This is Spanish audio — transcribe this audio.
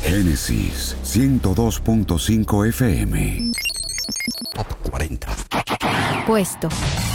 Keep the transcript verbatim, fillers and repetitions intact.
Génesis ciento dos punto cinco F M. Top cuarenta. Puesto